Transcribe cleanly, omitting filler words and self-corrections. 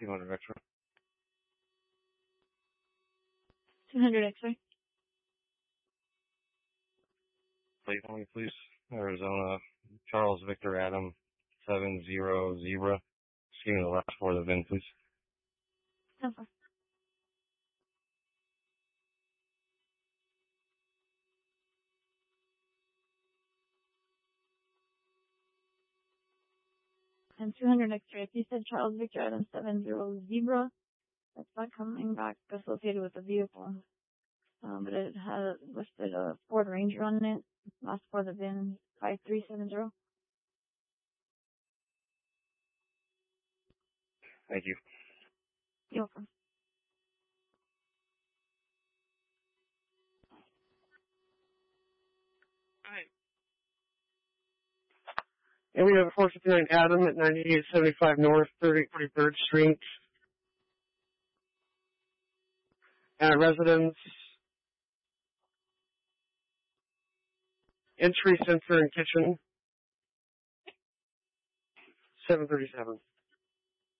200 X-ray. 200 X-ray. Plate for me, please. Arizona, Charles Victor Adam, 70 Zebra. Just give me the last four of the VIN, please. Okay. And 200 X-ray. If you said Charles Victor Adam 70 Zebra, that's not coming back associated with the vehicle. But it has listed a Ford Ranger on it. Last four of the VIN, 5370. Thank you. You're welcome. Alright. And we have a 459 Adam at 9875 North, 33rd Street. At residence. Entry, sensor, and kitchen. 737.